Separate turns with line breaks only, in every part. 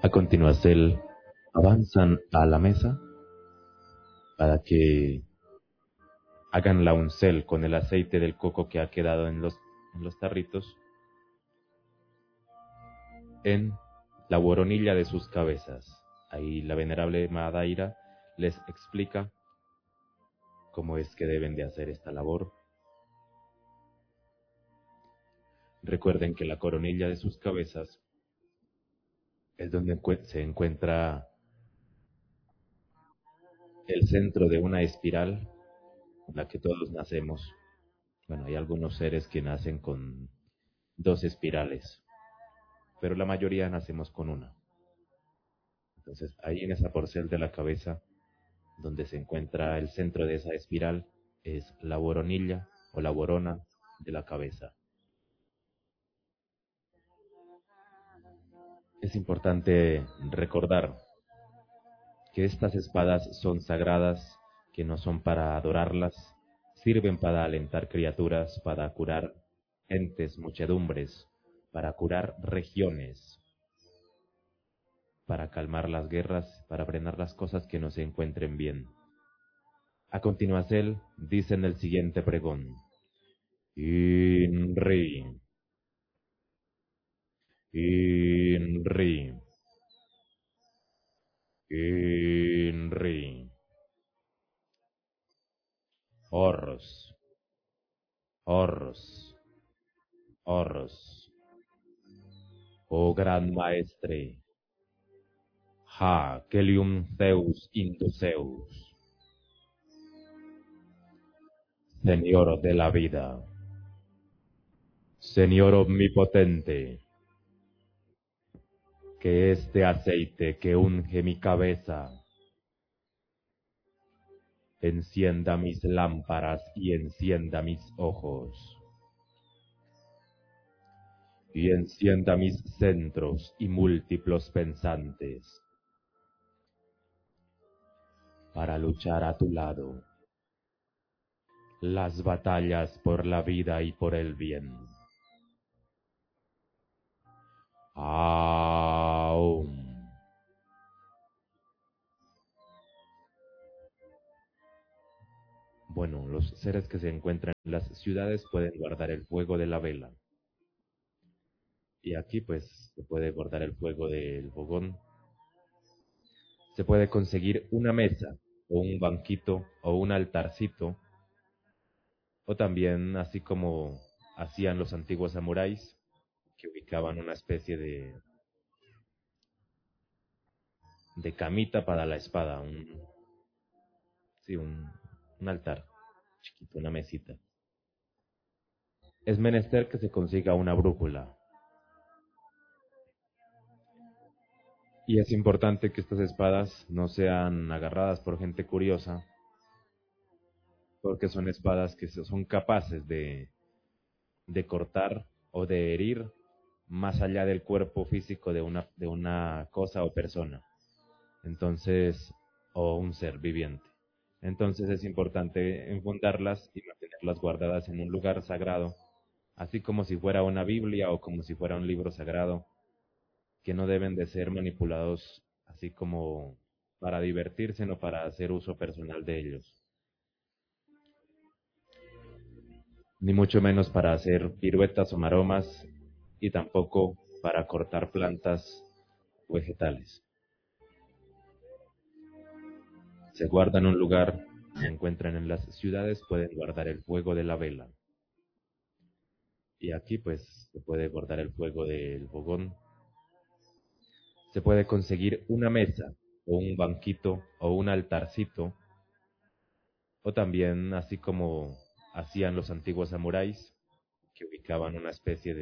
A continuación, avanzan a la mesa para que hagan la uncel con el aceite del coco que ha quedado en los tarritos en la boronilla de sus cabezas. Ahí la venerable Madaira les explica cómo es que deben de hacer esta labor. Recuerden que la coronilla de sus cabezas es donde se encuentra el centro de una espiral en la que todos nacemos. Bueno, hay algunos seres que nacen con 2 espirales, pero la mayoría nacemos con una. Entonces, ahí en esa porcel de la cabeza, donde se encuentra el centro de esa espiral, es la boronilla o la borona de la cabeza. Es importante recordar que estas espadas son sagradas, que no son para adorarlas, sirven para alentar criaturas, para curar entes, muchedumbres, para curar regiones, para calmar las guerras, para frenar las cosas que no se encuentren bien. A continuación, dicen el siguiente pregón. Inri, Inri, Inri. Horus, Horus, Horus. Oh gran maestre, Ha, Kelium Zeus Zeus, Señor de la vida, Señor omnipotente, que este aceite que unge mi cabeza encienda mis lámparas y encienda mis ojos, y encienda mis centros y múltiplos pensantes, para luchar a tu lado las batallas por la vida y por el bien. Aum. Bueno, los seres que se encuentran en las ciudades pueden guardar el fuego de la vela. Y aquí pues se puede guardar el fuego del fogón. Se puede conseguir una mesa o un banquito o un altarcito. O también, así como hacían los antiguos samuráis, que ubicaban una especie de camita para la espada, sí, un altar chiquito, una mesita. Es menester que se consiga una brújula. Y es importante que estas espadas no sean agarradas por gente curiosa, porque son espadas que son capaces de cortar o de herir más allá del cuerpo físico de una cosa o persona. Entonces, o un ser viviente. Entonces es importante enfundarlas y mantenerlas guardadas en un lugar sagrado, así como si fuera una Biblia o como si fuera un libro sagrado, que no deben de ser manipulados así como para divertirse, no para hacer uso personal de ellos, ni mucho menos para hacer piruetas o maromas, y tampoco para cortar plantas o vegetales. Se guarda en un lugar, se encuentran en las ciudades, pueden guardar el fuego de la vela. Y aquí pues se puede guardar el fuego del fogón. Se puede conseguir una mesa o un banquito o un altarcito. O también, así como hacían los antiguos samuráis, que ubicaban una especie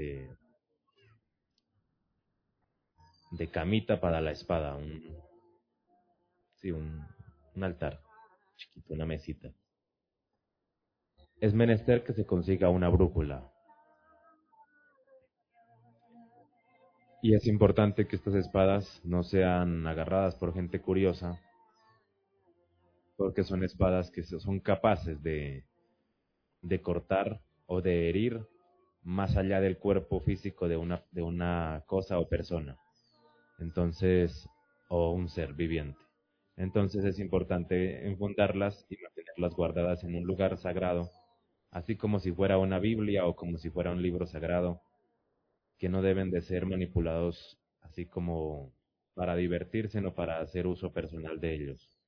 de camita para la espada, sí, un altar chiquito, una mesita. Es menester que se consiga una brújula. Y es importante que estas espadas no sean agarradas por gente curiosa, porque son espadas que son capaces de cortar o de herir más allá del cuerpo físico de una cosa o persona. Entonces, o un ser viviente. Entonces es importante enfundarlas y mantenerlas guardadas en un lugar sagrado, así como si fuera una Biblia o como si fuera un libro sagrado, que no deben de ser manipulados así como para divertirse, no para hacer uso personal de ellos.